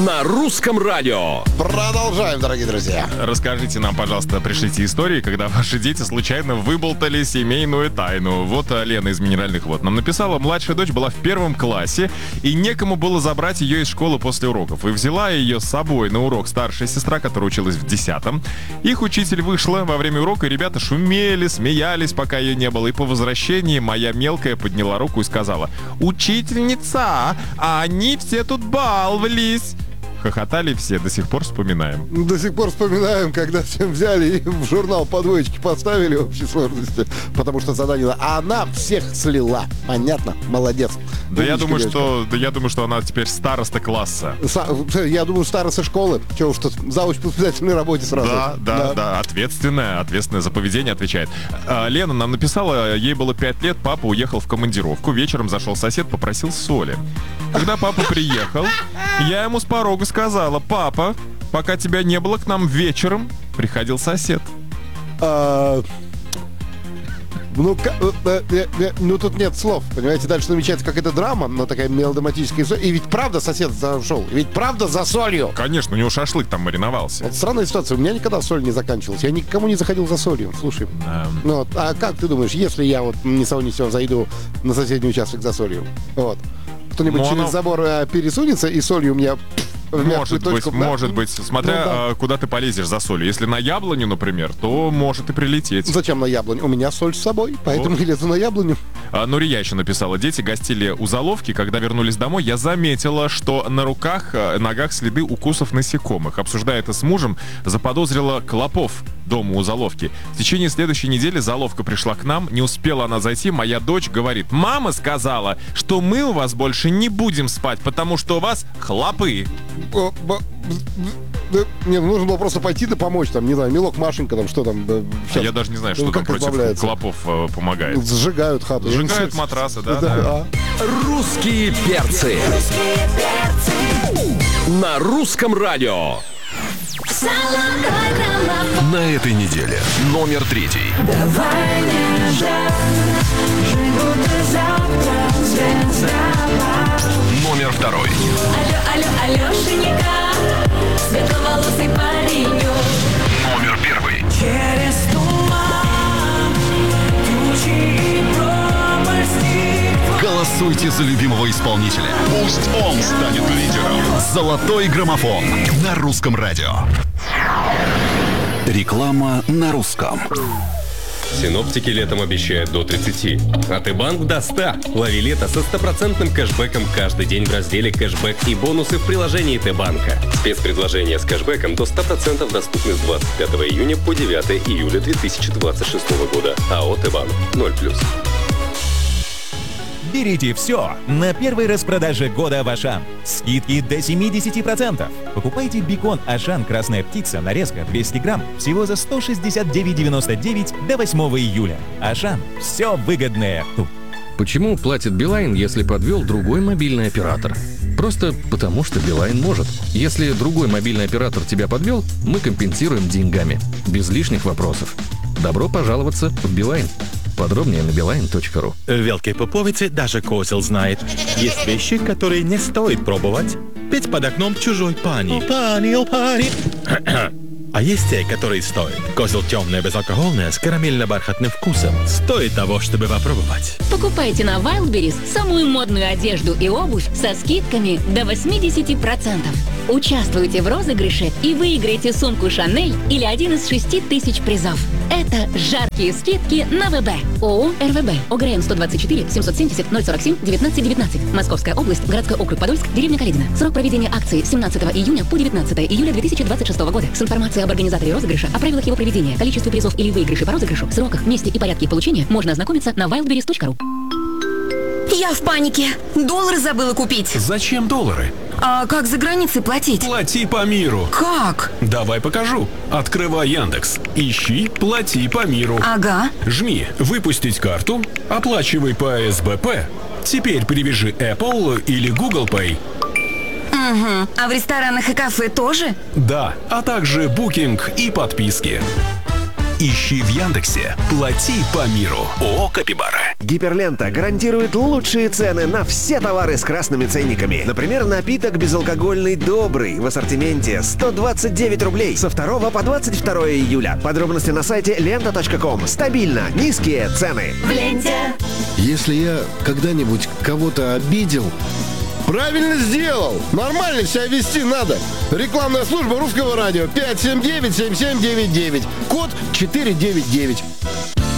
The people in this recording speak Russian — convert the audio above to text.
на русском радио. Продолжаем, дорогие друзья. Расскажите нам, пожалуйста, пришлите истории, когда ваши дети случайно выболтали семейную тайну. Вот Лена из Минеральных Вод нам написала: младшая дочь была в 1 классе, и некому было забрать ее из школы после уроков. И взяла ее с собой на урок старшая сестра, которая училась в 10-м. Их учитель вышла во время урока, и ребята шумели, смеялись, пока ее не было. И по возвращении моя мелкая подняла руку и сказала: «Учительница, а они все тут баловались». Хохотали все, до сих пор вспоминаем. До сих пор вспоминаем, когда всем взяли и в журнал по двоечке поставили в общей сложности, потому что задание... А она всех слила. Понятно? Молодец. Я думаю, что она теперь староста класса. Я думаю, староста школы. Чего уж тут, завуч по воспитательной работе сразу. Да. Ответственная за поведение отвечает. Лена нам написала, ей было 5 лет, папа уехал в командировку. Вечером зашел сосед, попросил соли. Когда папа приехал, я ему с порога сказала: «Папа, пока тебя не было, к нам вечером приходил сосед». Тут нет слов, понимаете, дальше намечается какая-то драма, но такая мелодраматическая история. И ведь правда сосед зашел, ведь правда за солью. Конечно, у него шашлык там мариновался. Вот странная ситуация, у меня никогда соль не заканчивалась, я никому не заходил за солью, слушай. А как ты думаешь, если я вот ни с того ни с сего зайду на соседний участок за солью, вот, кто-нибудь через забор пересунется, и солью у меня... Может быть, смотря куда ты полезешь за солью. Если на яблоню, например, то может и прилететь. Зачем на яблоню? У меня соль с собой, поэтому я лезу на яблоню. Нурия еще написала: дети гостили у Золовки. Когда вернулись домой, я заметила, что на руках, ногах следы укусов насекомых. Обсуждая это с мужем, заподозрила клопов дома у Золовки. В течение следующей недели Золовка пришла к нам. Не успела она зайти, моя дочь говорит: «Мама сказала, что мы у вас больше не будем спать, потому что у вас клопы». Не, нужно было просто пойти да помочь, там, не знаю, мелок, Машенька, там, что там. Я даже не знаю, что там против клопов помогает. Сжигают хату. Сжигают матрасы, да. Русские перцы. На русском радио. На этой неделе номер 3. Давай не жаль, живут до завтра, звезда. Номер 2. Алло, Алешенька, светловолосый паренек. Номер 1. Через туман, тучи и пропасти. Голосуйте за любимого исполнителя. Пусть он станет лидером. Золотой граммофон на русском радио. Реклама на русском. Синоптики летом обещают до 30, а Т-банк до 100. Лови лето со 100% кэшбэком каждый день в разделе «Кэшбэк» и бонусы в приложении Т-банка. Спецпредложения с кэшбэком до 100% доступны с 25 июня по 9 июля 2026 года. АО «Т-банк» 0+. Берите все на первой распродаже года в Ашан. Скидки до 70%. Покупайте бекон Ашан «Красная птица», нарезка 200 грамм, всего за 169,99 до 8 июля. Ашан. Все выгодное тут. Почему платит Билайн, если подвел другой мобильный оператор? Просто потому, что Билайн может. Если другой мобильный оператор тебя подвел, мы компенсируем деньгами. Без лишних вопросов. Добро пожаловаться в Билайн. Подробнее на beeline.ru. В Велкой Поповице даже козел знает. Есть вещи, которые не стоит пробовать. Петь под окном чужой пани. О, пани. А есть те, которые стоят. Козел темное, безалкогольное, с карамельно-бархатным вкусом. Стоит того, чтобы попробовать. Покупайте на Wildberries самую модную одежду и обувь со скидками до 80%. Участвуйте в розыгрыше и выиграйте сумку Шанель или один из 6000 призов. Это жаркие скидки на ВБ. ООО «РВБ». ОГРН 124 770 047 1919. Московская область, городской округ Подольск, деревня Калидина. Срок проведения акции с 17 июня по 19 июля 2026 года. С информацией об организаторе розыгрыша, о правилах его проведения, количестве призов или выигрышей по розыгрышу, сроках, месте и порядке получения можно ознакомиться на wildberries.ru. Я в панике. Доллары забыла купить. Зачем доллары? А как за границей платить? Плати по миру. Как? Давай покажу. Открывай Яндекс. Ищи «Плати по миру». Ага. Жми «Выпустить карту», оплачивай по СБП. Теперь привяжи Apple или Google Pay. Угу. А в ресторанах и кафе тоже? Да, а также букинг и подписки. Ищи в Яндексе. Плати по миру. ООО «Капибара». Гиперлента гарантирует лучшие цены на все товары с красными ценниками. Например, напиток безалкогольный «Добрый» в ассортименте 129 рублей со 2 по 22 июля. Подробности на сайте lenta.com. Стабильно низкие цены. В ленте. Если я когда-нибудь кого-то обидел... Правильно сделал! Нормально себя вести надо. Рекламная служба Русского радио 579-7799. Код 499.